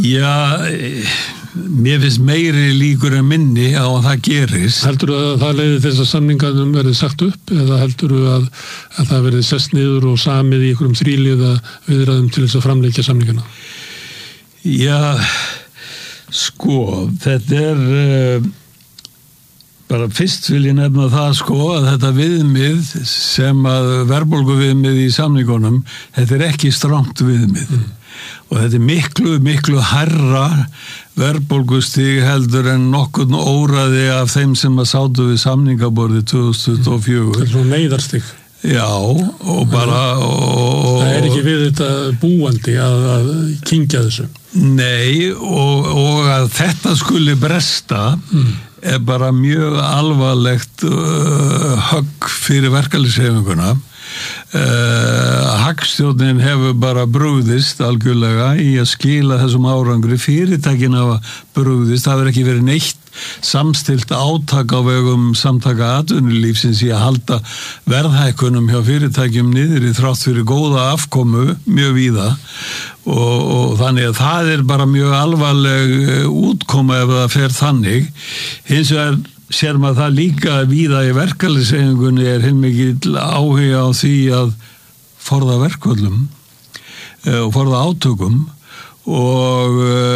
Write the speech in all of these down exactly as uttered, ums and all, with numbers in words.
Já, mér finnst meiri líkur en minni á að það gerist. Heldurðu að það leiði þess að samninganum verði sagt upp eða heldurðu að, að það verði sest niður og samið í einhverjum þríliða viðræðum til þess að framleikja samningana? Já, sko, þetta er uh, bara fyrst vil ég nefna það sko að þetta viðmið sem að verðbólgu viðmið í samningunum, þetta er ekki strangt viðmið. Mm. Og þetta er miklu, miklu hærra verðbólgustig heldur en nokkurn óraði af þeim sem að sátu við samningaborði tvö þúsund tuttugu og fjögur. Þetta er svona neyðarstig. Já, og bara... Og, það er ekki við þetta búandi að, að kyngja þessu. Nei, og, og að þetta skuli bresta mm. er bara mjög alvarlegt uh, högg fyrir verkalýðshreyfinguna. Uh, hagstjórnin hefur bara brugðist algjörlega í að skila þessum árangri, fyrirtækin hafa brugðist, það hefur ekki verið neitt samstilt átak á vegum samtaka atvinnulífsins í að halda verðhækkunum hjá fyrirtækjum niður í þrátt fyrir góða afkomu mjög víða og, og þannig að það er bara mjög alvarleg útkoma ef það fer þannig. Hins vegar sér maður það líka víða í verkalýðshreyfingunni er heilmikill áhuga á því að forða verkföllum og forða átökum og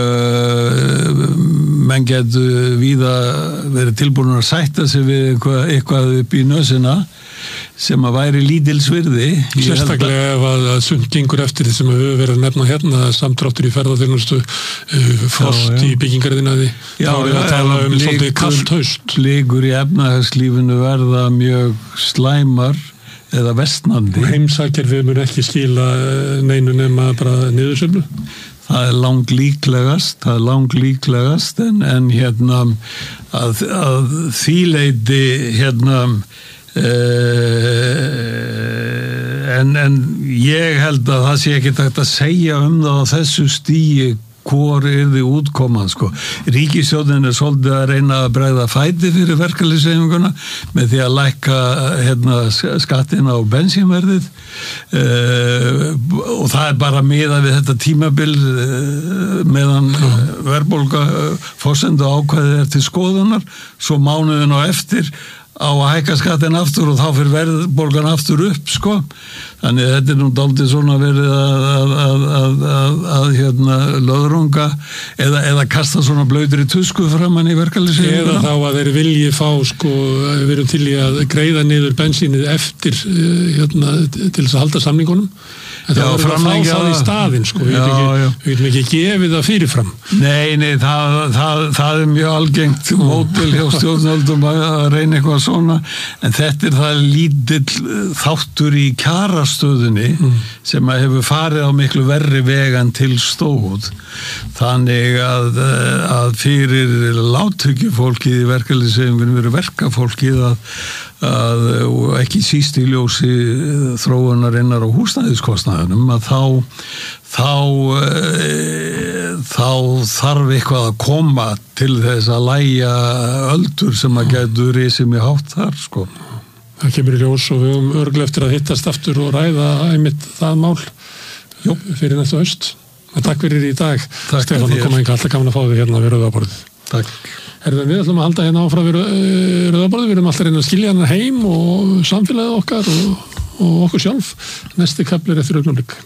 uh, menn getur víða verið tilbúin að sætta sig við eitthvað, eitthvað upp í nösina sem að væri lítilsvirði. Sérstaklega ef að, að sumt gengur eftir því sem við höfum verið að nefna hérna samdráttur í ferðaþjónustu, uh, frost í byggingarðinaði, þá er það að tala um svolítið kalt haust. Blikur í efnahagslífinu verða mjög slæmar eða versnandi. Og heimsakerfið mun ekki skila neinu nema bara niðursöfnu. Það er lang líklegast, það er lang líklegast en, en hérna að, að þýleiti hérna uh, en, en ég held að það sé ekki hægt að segja um það á þessu stigi hvor er þið útkoman sko. Ríkisstjórnin er svolítið að reyna að bregða fæti fyrir verkalýðshreyfinguna með því að lækka hérna, skattina á bensínverðið uh, og það er bara miðað við þetta tímabil uh, meðan uh, verðbólga uh, forsendu ákvæðið er til skoðunar, svo mánuðin á eftir á að hækka skattin aftur og þá fyrir verðbólgan aftur upp sko. Þannig að þetta er nú dálítið svona verið að, að, að, að, að, að hérna löðrunga eða, eða kasta svona blautur í tusku framan í verkalýðshreyfinguna. Eða þá að þeir vilji fá sko, við erum til í að greiða niður bensínið eftir hérna, til þess að halda samningunum. En það voru að fá það í staðinn sko, við getum ekki gefið það fyrirfram. Nei, nei, það, það, það er mjög algengt mótil hjá stjórnvöldum að reyna eitthvað svona, en þetta er það lítill þáttur í kjarastöðunni mm. sem að hefur farið á miklu verri vegan til stóð. Þannig að, að fyrir lágtekjufólkið í verkalýðshreyfingunni verður verkafólkið að að, og ekki síst í ljósi þróunarinnar og húsnæðiskostnaðunum að þá þá, e, þá þarf eitthvað að koma til þess að lægja öldur sem að getur risið mjög hátt þar sko. Það kemur í ljós og við höfum örugglega eftir að hittast aftur og ræða einmitt það mál Jó. fyrir næstu haust. Takk fyrir í dag Stefán að koma einhver alltaf gaman að fá þig hérna við Rauðaborðið. Takk. Herðu, við ætlum að halda hérna áfram við Rauðaborðið, við erum alltaf reyna að skilja hérna heim og samfélagið okkar og, og okkur sjálf. Næsti kafli er eftir augnablik.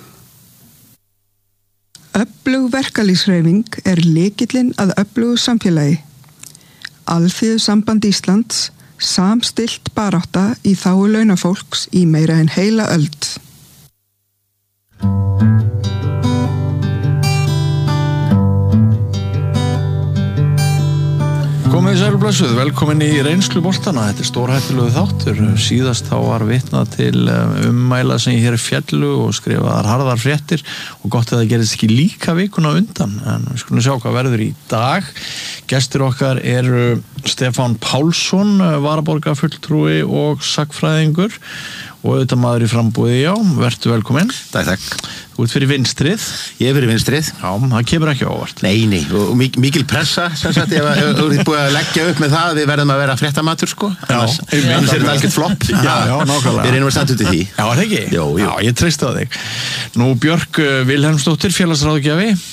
Öflug verkalýðshreyfing er lykillinn að öflugu samfélagi. Alþýðusamband Íslands, samstillt barátta í þágu launafólks í meira en heila öld. Komið sæl og blessuð, velkomin í reynslu boltana. Þetta er stórhættulegu þáttur. Síðast þá var vitnað til ummæla sem ég hér fjallu og skrifaðar harðar fréttir og gott að það gerist ekki líka vikuna undan. En við skulum sjá hvað verður í dag. Gestir okkar eru Stefán Pálsson, varaborgarfulltrúi og sagnfræðingur og auðvitað maður í frambúði, já, vertu velkominn. Takk, takk. Þú ert fyrir vinstrið. Ég er fyrir vinstrið. Já, það kemur ekki ávart. Nei, nei, og mikil pressa, sem sagt, ef þú ert búið að leggja upp með það, við verðum að vera fréttamatur, sko. Já, annars, annars er þetta algjört flopp. Já, já, nákvæmlega. Við reynum að standa út í því. Já, er það ekki? Jó, jú. Já, ég treysti á þig. Nú, Björk Vilhelmsdóttir, félagsráðgjafi.